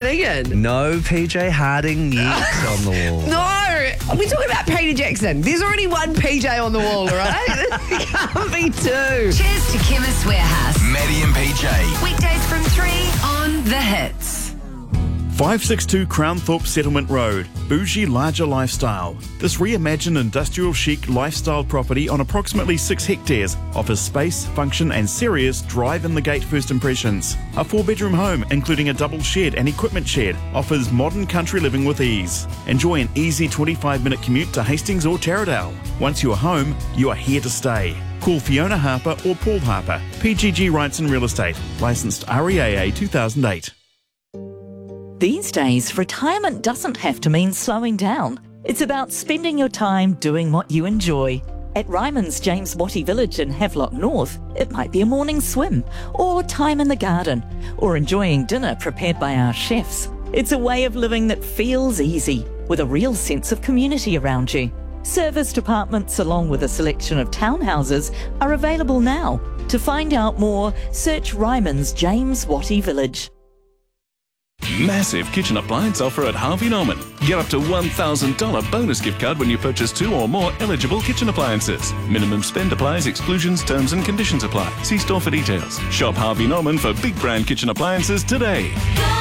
singing. No PJ Harding yet on the wall. No, we're talking about Peter Jackson. There's already one PJ on the wall, all right? There can't be two. Cheers to Chemist Warehouse. Maddie and PJ. Weekdays from 3 on The Hits. 562 Crownthorpe Settlement Road. Bougie Larger Lifestyle. This reimagined industrial chic lifestyle property on approximately 6 hectares offers space, function and serious drive-in-the-gate first impressions. A 4-bedroom home, including a double shed and equipment shed, offers modern country living with ease. Enjoy an easy 25-minute commute to Hastings or Taradale. Once you are home, you are here to stay. Call Fiona Harper or Paul Harper. PGG Rights and Real Estate. Licensed REAA 2008. These days, retirement doesn't have to mean slowing down. It's about spending your time doing what you enjoy. At Ryman's James Wattie Village in Havelock North, it might be a morning swim, or time in the garden, or enjoying dinner prepared by our chefs. It's a way of living that feels easy, with a real sense of community around you. Serviced apartments along with a selection of townhouses are available now. To find out more, search Ryman's James Wattie Village. Massive kitchen appliance offer at Harvey Norman. Get up to $1,000 bonus gift card when you purchase 2 or more eligible kitchen appliances. Minimum spend applies, exclusions, terms and conditions apply. See store for details. Shop Harvey Norman for big brand kitchen appliances today.